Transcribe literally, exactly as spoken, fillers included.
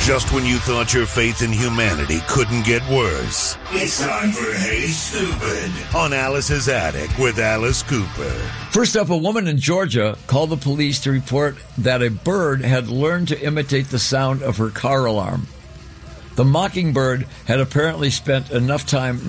Just when you thought your faith in humanity couldn't get worse. It's time for Hey Stupid on Alice's Attic with Alice Cooper. First up, a woman in Georgia called the police to report that a bird had learned to imitate the sound of her car alarm. The mockingbird had apparently spent enough time